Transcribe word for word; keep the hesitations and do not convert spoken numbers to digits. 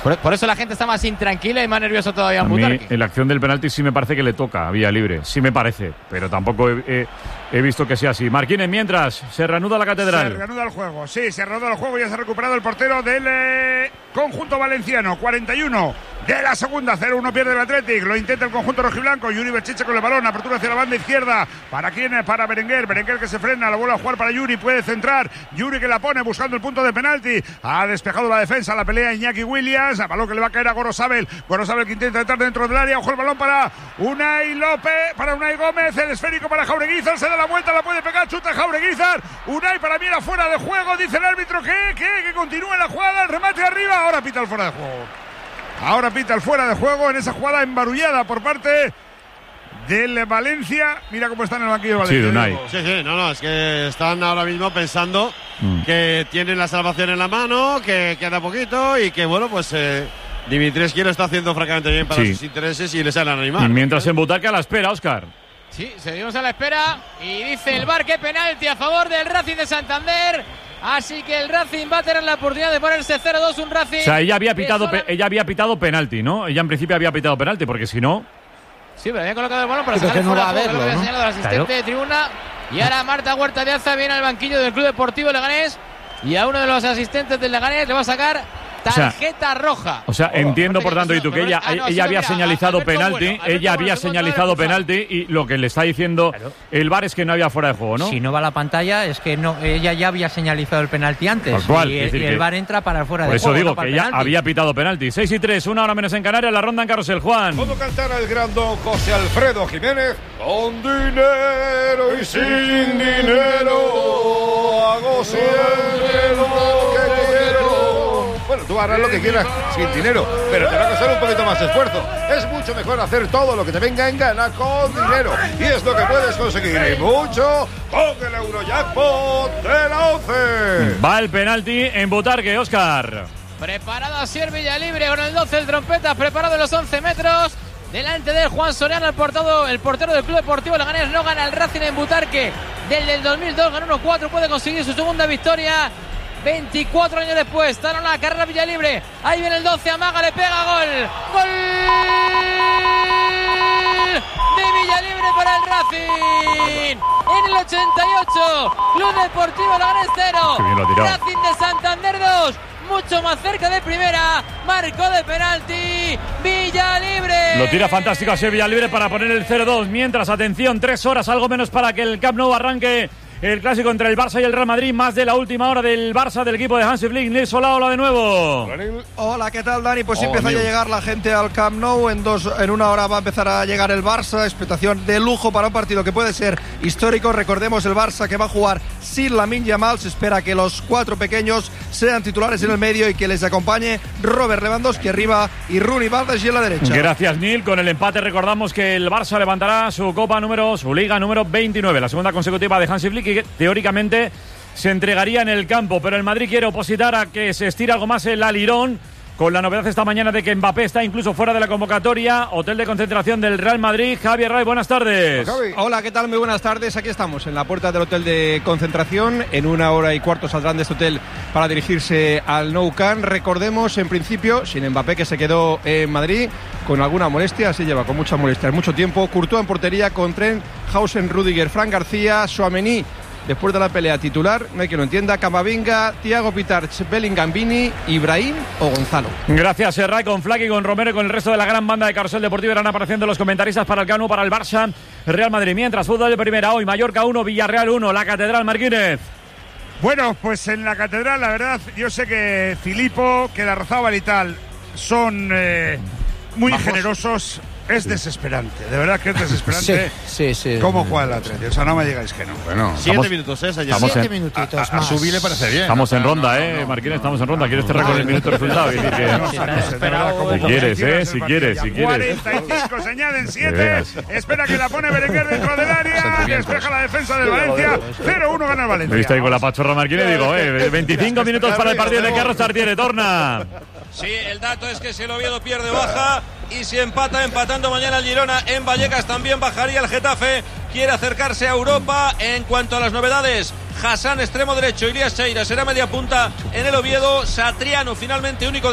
Por, por eso la gente está más intranquila y más nerviosa todavía en A mí, Butarque. en la acción del penalti sí me parece que le toca a vía libre. Sí me parece, pero tampoco he, he, he visto que sea así. Marquínez, mientras se reanuda la catedral. Se reanuda el juego, sí, se reanuda el juego. Ya se ha recuperado el portero del eh, conjunto valenciano. cuarenta y uno de la segunda, cero uno pierde el Athletic. Lo intenta el conjunto rojiblanco. Yuri Berchiche con el balón, apertura hacia la banda izquierda. ¿Para quién? Para Berenguer. Berenguer que se frena, la vuelve a jugar para Yuri. Puede centrar. Yuri que la pone buscando el punto de penalti. Ha despejado la defensa, la pelea Iñaki Williams. A balón que le va a caer a Gorosabel. Gorosabel que intenta entrar dentro del área. Ojo el balón para Unai López, para Unai Gómez. El esférico para Jaureguizar. Se da la vuelta, la puede pegar. Chuta Jaureguizar. Unai para mí era fuera de juego. Dice el árbitro que, que, que continúe la jugada. El remate arriba. Ahora pita el fuera de juego. Ahora pita el fuera de juego en esa jugada embarullada por parte del Valencia. Mira cómo está en el banquillo del Valencia. Sí, Unai. Sí, sí, no, no, es que están ahora mismo pensando mm. que tienen la salvación en la mano, que queda poquito y que, bueno, pues eh, Dimitrescu lo está haciendo francamente bien para sí. sus intereses y les salen a animar. Y mientras en Butarque a la espera, Óscar. Sí, seguimos a la espera y dice el V A R que penalti a favor del Racing de Santander. Así que el Racing va a tener la oportunidad de ponerse cero dos, un Racing. O sea, ella había pitado, pe- ella había pitado penalti, ¿no? Ella en principio había pitado penalti, porque si no... Sí, pero había colocado el balón para sí, sacar no fuera va a verlo, juego, ¿no? Lo señalado el asistente claro. de tribuna. Y ahora Marta Huerta de Aza viene al banquillo del Club Deportivo Leganés. Y a uno de los asistentes del Leganés le va a sacar tarjeta o sea, roja. O sea, oh, entiendo por tanto, y tú, que ella, ah, no, ella había mira, señalizado Alberto penalti, bueno, ella bueno, había señalizado penalti y lo que le está diciendo claro. el V A R es que no había fuera de juego, ¿no? Si no va a la pantalla es que no, ella ya había señalizado el penalti antes. Tal cual, y, es decir y el que, V A R entra para el fuera de por juego. Por eso digo no que ella penalti. había pitado penalti. seis y tres, una hora menos en Canarias, la ronda en Carrusel. Juan. ¿Cómo cantará el gran don José Alfredo Jiménez? Con dinero y sin dinero hago siempre lo que quiero. Bueno, tú harás lo que quieras sin dinero, pero te va a costar un poquito más de esfuerzo. Es mucho mejor hacer todo lo que te venga en gana con dinero. Y es lo que puedes conseguir. Y mucho con el Eurojackpot de la ONCE. Va el penalti en Butarque, Óscar. Preparado a Sier Villalibre con el doce, el trompeta, preparado en los once metros. Delante de Juan Soriano, el, portado, el portero del Club Deportivo Leganés. No gana el Racing en Butarque desde el dos mil dos, ganó uno cuatro, puede conseguir su segunda victoria. veinticuatro años después, está en la carrera Villalibre. Ahí viene el doce, amaga, le pega, gol. ¡Gol! De Villalibre para el Racing. En el ochenta y ocho, Club Deportivo Leganés cero. Racing de Santander dos. Mucho más cerca de primera, marcó de penalti Villalibre. Lo tira fantástico a ser Villalibre para poner el cero dos. Mientras, atención, tres horas, algo menos para que el Camp Nou arranque el clásico entre el Barça y el Real Madrid. Más de la última hora del Barça, del equipo de Hansi Flick. Nils Olaola de nuevo. Hola, ¿qué tal, Dani? Pues oh, empieza amigo. ya a llegar la gente al Camp Nou. En, dos, en una hora va a empezar a llegar el Barça. Expectación de lujo para un partido que puede ser histórico. Recordemos el Barça que va a jugar sin Lamine Yamal. Se espera que los cuatro pequeños sean titulares en el medio y que les acompañe Robert Lewandowski arriba y Rooney Baldas y en la derecha. Gracias, Nil. Con el empate recordamos que el Barça levantará su copa número, su liga número veintinueve, la segunda consecutiva de Hansi Flick, y que teóricamente se entregaría en el campo, pero el Madrid quiere opositar a que se estire algo más el alirón, con la novedad esta mañana de que Mbappé está incluso fuera de la convocatoria. Hotel de concentración del Real Madrid. Javier Ray, buenas tardes. Hola, ¿qué tal? Muy buenas tardes. Aquí estamos en la puerta del hotel de concentración. En una hora y cuarto saldrán de este hotel para dirigirse al Nou Camp. Recordemos, en principio, sin Mbappé, que se quedó en Madrid con alguna molestia, así lleva con muchas molestias mucho tiempo. Courtois en portería con Trent, Hausen, Rüdiger, Fran García, Tchouaméni después de la pelea titular, no hay que lo entienda, Camavinga, Thiago Pitarch, Bellingham, Vini, Ibrahim o Gonzalo. Gracias, Serray, con Flaky, con Romero y con el resto de la gran banda de Carrusel Deportivo. Irán apareciendo los comentaristas para el Camp Nou, para el Barça, Real Madrid. Mientras, fútbol de primera hoy, Mallorca uno, Villarreal uno, la Catedral, Marquínez. Bueno, pues en la Catedral, la verdad, yo sé que Filippo, que Larrazábal y tal son eh, muy Bajos. generosos. Es desesperante, de verdad que es desesperante. Sí, sí, sí. ¿Cómo juega el Atlético? O sea, no me digáis que no. Bueno, siete estamos, minutos, ¿eh? Siete en, minutitos a, a, más. A subir le parece bien. Estamos en ronda, no, no, ¿eh, no, Marquínez? Estamos en ronda. ¿Quieres cerrar con el minuto de resultado? Si quieres, ¿eh? Si quieres, si quieres. cuarenta y cinco, se añaden siete. Espera que la pone Berenguer dentro del área. Despeja la defensa del Valencia. cero uno gana el Valencia. ¿Me viste ahí con la pachorra, Marquínez? Digo, eh, veinticinco minutos para el partido de Carlos Tartiere. Torna. Sí, el dato es que si el Oviedo pierde, baja. Y si empata, empatando mañana el Girona en Vallecas, también bajaría el Getafe. Quiere acercarse a Europa. En cuanto a las novedades, Hassan, extremo derecho, Ilias Cheira será media punta en el Oviedo. Satriano, finalmente único